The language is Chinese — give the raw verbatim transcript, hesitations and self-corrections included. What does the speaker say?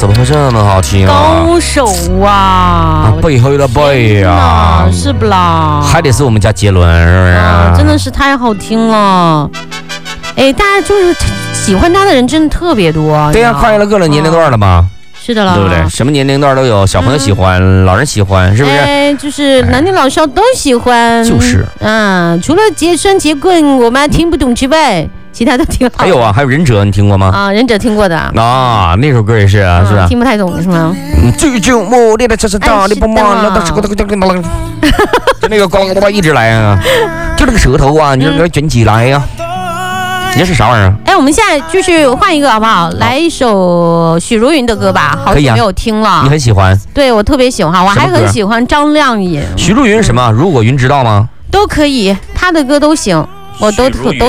是不是这么好听啊？高手啊， 背后的背啊， 是不啦？ 还得是我们家杰伦，是不是、啊？ 真的是太好听了。哎，大家就是喜欢他的人真的特别多。 对呀、啊，跨越了各个年龄段了吧？ 是的了， 对不对？什么年龄段都有，小朋友喜欢，嗯、老人喜欢，是不是？ 哎，就是男女老少都喜欢。 就是， 嗯，除了结栓结棍我们还听不懂之外，其他都挺好。 还有啊，还有忍者，你听过吗？ 啊，忍者听过的。 啊，那首歌也是啊，是吧？ 听不太懂是吗？ 最旧目的的就是大力不慢了，就那个呱呱呱一直来啊，就那个舌头啊，你就给它卷起来呀。你这是啥玩意儿？ 哎，我们现在继续换一个好不好？来一首许茹芸的歌吧，好久没有听了。 啊、你很喜欢？ 对，我特别喜欢，我还很喜欢张靓颖。 许茹芸什么？如果云知道吗？ 都可以，她的歌都行，我都都